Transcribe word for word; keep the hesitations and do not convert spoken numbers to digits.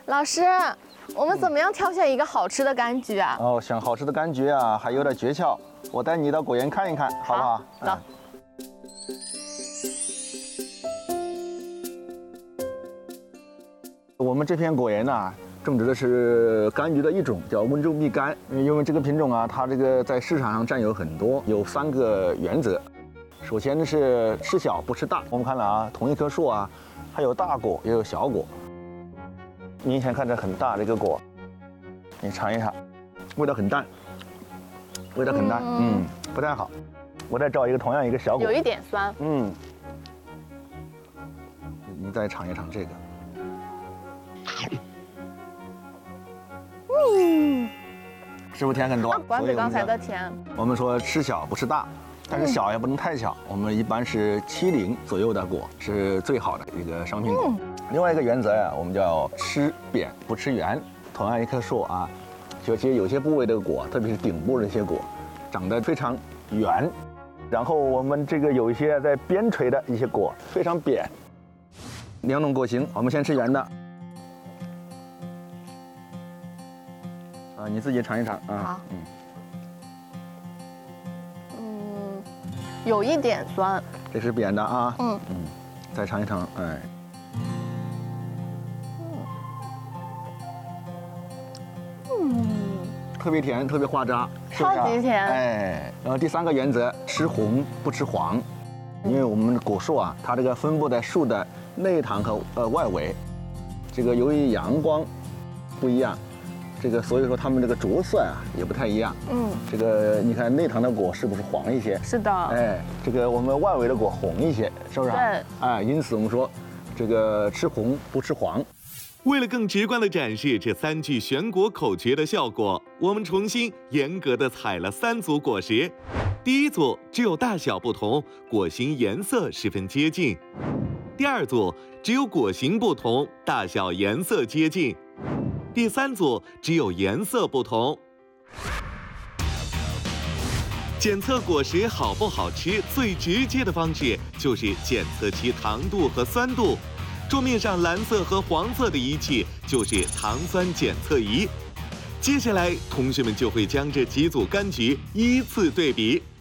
老师，我们怎么样挑选一个好吃的柑橘啊？ 哦，选好吃的柑橘啊，还有点诀窍，我带你到果园看一看，好不好？ 走。 嗯我们这片果园呢，种植的是柑橘的一种，叫温州蜜柑。因为这个品种啊，它这个在市场上占有很多，有三个原则。首先是吃小不吃大。我们看了啊，同一棵树啊，还有大果也有小果。明显看着很大这个果，你尝一尝，味道很淡，味道很淡，嗯，嗯不太好。我再找一个同样一个小果， 有一点酸， 嗯，你再尝一尝这个。 嗯， 是不是甜很多？ 不比刚才的甜。 我们说吃小不吃大，但是小也不能太小。我们一般是七零左右的果是最好的一个商品果。嗯、另外一个原则呀、啊，我们叫吃扁不吃圆。同样一棵树啊，就其实有些部位的果，特别是顶部这些果，长得非常圆，然后我们这个有一些在边垂的一些果非常扁。两种果型，我们先吃圆的。啊，你自己尝一尝啊。 好。嗯。嗯，有一点酸。 这是扁的啊。 嗯嗯，再尝一尝，哎。嗯。特别甜，特别化渣，是不是？ 超级甜。 哎，然后第三个原则，吃红不吃黄，因为我们的果树啊，它这个分布在树的内膛和呃外围，这个由于阳光不一样。这个所以说它们这个着色啊也不太一样。嗯，这个你看内膛的果是不是黄一些？ 是的。 哎，这个我们外围的果红一些，是不是？ 对。 哎，因此我们说，这个吃红不吃黄。 为了更直观地展示这三句选果口诀的效果，我们重新严格地采了三组果实。第一组只有大小不同，果形颜色十分接近；第二组只有果形不同，大小颜色接近。第三组只有颜色不同。检测果实好不好吃，最直接的方式就是检测其糖度和酸度。桌面上蓝色和黄色的仪器就是糖酸检测仪。接下来，同学们就会将这几组柑橘依次对比。